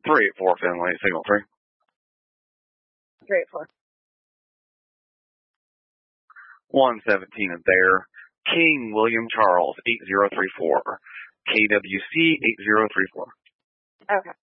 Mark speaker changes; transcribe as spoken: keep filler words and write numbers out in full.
Speaker 1: three eight four Finley, signal three.
Speaker 2: three eight four.
Speaker 1: one seventeen there. King William Charles, eight zero three four. K W C eight zero three four.
Speaker 2: Okay.